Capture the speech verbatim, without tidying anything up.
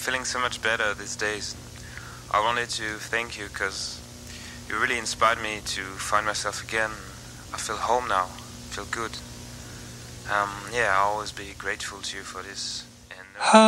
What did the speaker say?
feeling so much better these days. I wanted to thank you because you really inspired me to find myself again. I feel home now, feel good. Um, yeah, I'll always be grateful to you for this. And, uh,